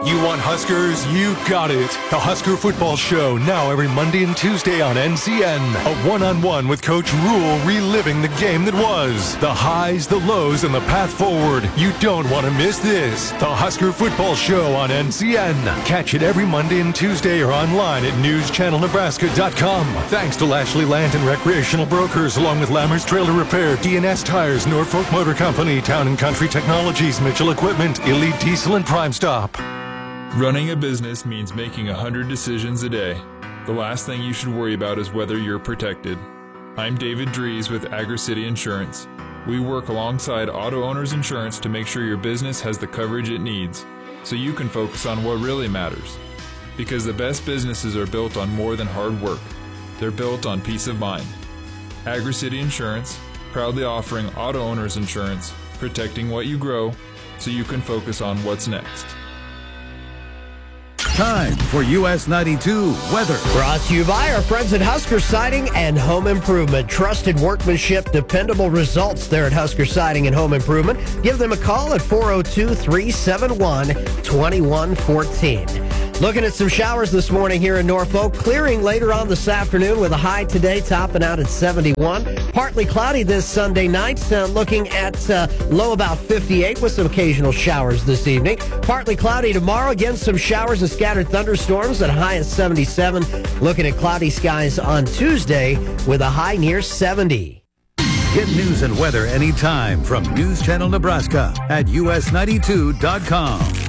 You want Huskers? You got it. The Husker Football Show, now every Monday and Tuesday on NCN. A one-on-one with Coach Rule, reliving the game that was. The highs, the lows, and the path forward. You don't want to miss this. The Husker Football Show on NCN. Catch it every Monday and Tuesday or online at newschannelnebraska.com. Thanks to Lashley Land and Recreational Brokers, along with Lammers Trailer Repair, DNS Tires, Norfolk Motor Company, Town and Country Technologies, Mitchell Equipment, Elite Diesel, and Prime Stop. Running a business means making 100 decisions a day. The last thing you should worry about is whether you're protected. I'm David Dries with AgriCity Insurance. We work alongside Auto Owners Insurance to make sure your business has the coverage it needs, so you can focus on what really matters. Because the best businesses are built on more than hard work. They're built on peace of mind. AgriCity Insurance, proudly offering Auto Owners Insurance, protecting what you grow, so you can focus on what's next. Time for US 92 weather. Brought to you by our friends at Husker Siding and Home Improvement. Trusted workmanship, dependable results there at Husker Siding and Home Improvement. Give them a call at 402-371-2114. Looking at some showers this morning here in Norfolk. Clearing later on this afternoon with a high today topping out at 71. Partly cloudy this Sunday night. Looking at low about 58 with some occasional showers this evening. Partly cloudy tomorrow. Again, some showers and scattered thunderstorms at a high of 77. Looking at cloudy skies on Tuesday with a high near 70. Get news and weather anytime from News Channel Nebraska at us92.com.